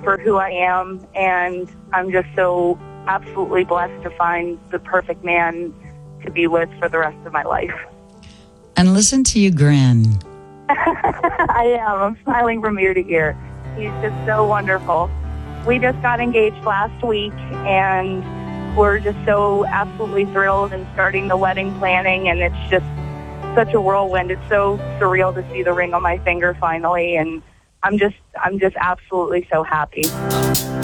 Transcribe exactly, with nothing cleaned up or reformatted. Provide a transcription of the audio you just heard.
for who I am, and I'm just so absolutely blessed to find the perfect man to be with for the rest of my life. And listen to you grin. I am. I'm smiling from ear to ear. He's just so wonderful. We just got engaged last week, and we're just so absolutely thrilled and starting the wedding planning, and it's just such a whirlwind. It's so surreal to see the ring on my finger finally, and I'm just I'm just absolutely so happy.